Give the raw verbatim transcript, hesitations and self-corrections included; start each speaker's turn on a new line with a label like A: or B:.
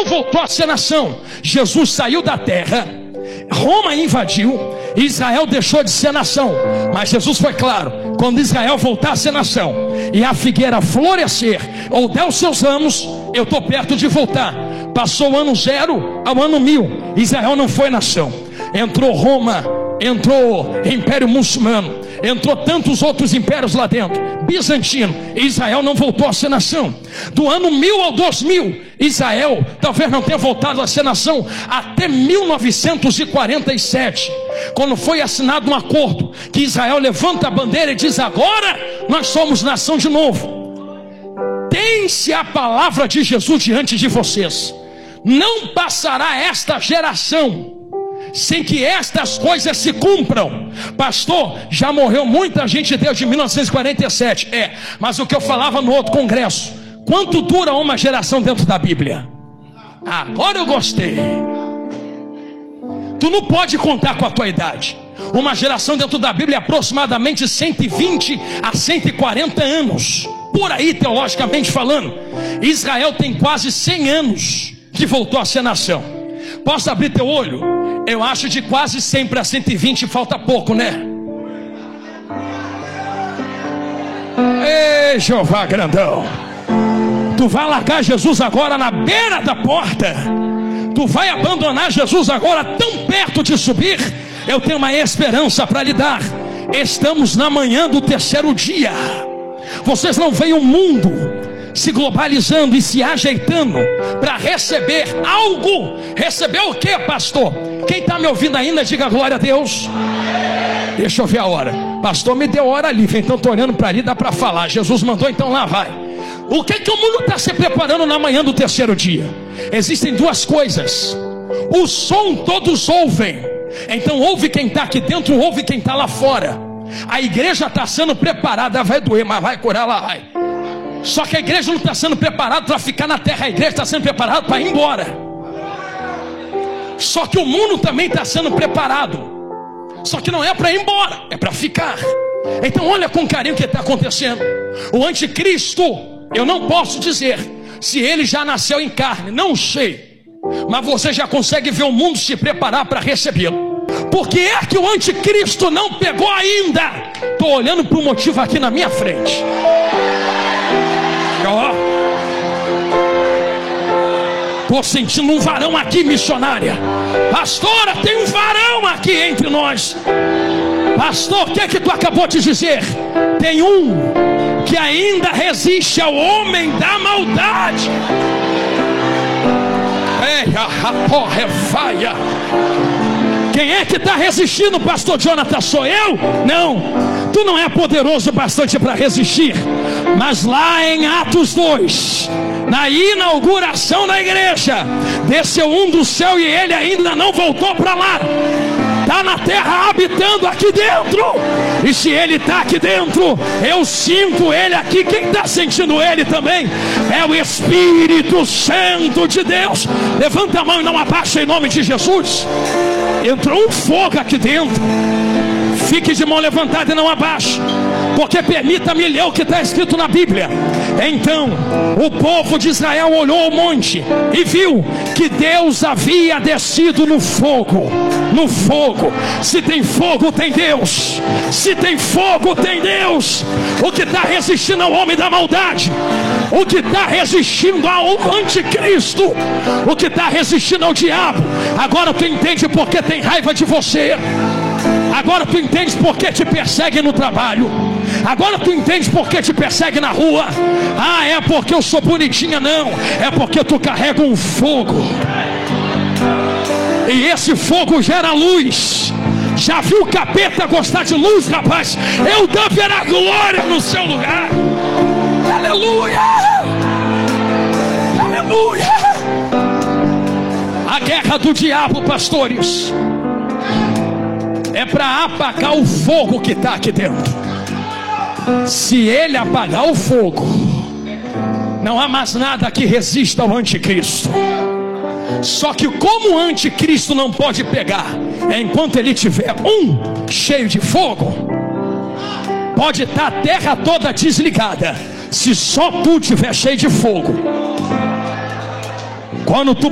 A: Israel voltou a ser nação. Jesus saiu da terra, Roma invadiu, Israel deixou de ser nação. Mas Jesus foi claro: quando Israel voltar a ser nação e a figueira florescer ou der os seus ramos, eu estou perto de voltar. Passou o ano zero ao ano mil, Israel não foi nação. Entrou Roma, entrou Império Muçulmano, entrou tantos outros impérios lá dentro, bizantino, e Israel não voltou a ser nação. Do ano mil ao dois mil, Israel talvez não tenha voltado a ser nação até mil novecentos e quarenta e sete, quando foi assinado um acordo que Israel levanta a bandeira e diz: agora nós somos nação de novo. Tem-se a palavra de Jesus diante de vocês: não passará esta geração sem que estas coisas se cumpram. Pastor, já morreu muita gente desde mil novecentos e quarenta e sete. É, mas o que eu falava no outro congresso: quanto dura uma geração dentro da Bíblia? Agora eu gostei. Tu não pode contar com a tua idade. Uma geração dentro da Bíblia é aproximadamente cento e vinte a cento e quarenta anos, por aí teologicamente falando. Israel tem quase cem anos que voltou a ser nação. Posso abrir teu olho? Eu acho de quase cem para cento e vinte falta pouco, né? Ei, Jeová grandão, tu vai largar Jesus agora na beira da porta? Tu vai abandonar Jesus agora tão perto de subir? Eu tenho uma esperança para lhe dar. Estamos na manhã do terceiro dia. Vocês não veem o mundo se globalizando e se ajeitando para receber algo? Receber o que, pastor? Quem está me ouvindo ainda, diga glória a Deus. Deixa eu ver a hora. Pastor, me deu hora livre, então estou olhando para ali, dá para falar. Jesus mandou, então lá vai. O que que o mundo está se preparando na manhã do terceiro dia? Existem duas coisas. O som todos ouvem, então ouve quem está aqui dentro, ouve quem está lá fora. A igreja está sendo preparada, vai doer, mas vai curar lá, vai. Só que a igreja não está sendo preparada para ficar na terra, a igreja está sendo preparada para ir embora. Só que o mundo também está sendo preparado, só que não é para ir embora, é para ficar. Então olha com carinho o que está acontecendo. O anticristo, eu não posso dizer se ele já nasceu em carne, não sei, mas você já consegue ver o mundo se preparar para recebê-lo. Por que é que o anticristo não pegou ainda? Estou olhando para o motivo aqui na minha frente. Ó, estou sentindo um varão aqui, missionária. Pastora, tem um varão aqui entre nós. Pastor, o que é que tu acabou de dizer? Tem um que ainda resiste ao homem da maldade. Ei, a porra é faia. Quem é que está resistindo, pastor Jonathan? Sou eu? Não, tu não é poderoso bastante para resistir. Mas lá em Atos dois, na inauguração da igreja, desceu um do céu e ele ainda não voltou para lá. Está na terra habitando aqui dentro. E se ele está aqui dentro, eu sinto ele aqui. Quem está sentindo ele também? É o Espírito Santo de Deus. Levanta a mão e não abaixa em nome de Jesus. Entrou um fogo aqui dentro. Fique de mão levantada e não abaixe, porque permita-me ler o que está escrito na Bíblia. Então o povo de Israel olhou ao monte e viu que Deus havia descido no fogo. No fogo. Se tem fogo, tem Deus. Se tem fogo, tem Deus. O que está resistindo ao homem da maldade, o que está resistindo ao anticristo, o que está resistindo ao diabo, agora tu entende porque tem raiva de você. Agora tu entende porque te persegue no trabalho. Agora tu entende porque te persegue na rua. Ah, é porque eu sou bonitinha? Não, é porque tu carrega um fogo. E esse fogo gera luz. Já viu o capeta gostar de luz, rapaz? Eu dou a glória no seu lugar. Aleluia. Aleluia. A guerra do diabo, pastores, é para apagar o fogo que está aqui dentro. Se ele apagar o fogo, não há mais nada que resista ao anticristo. Só que como o anticristo não pode pegar, é enquanto ele tiver um cheio de fogo. Pode estar a terra toda desligada, se só tu tiver cheio de fogo. Quando tu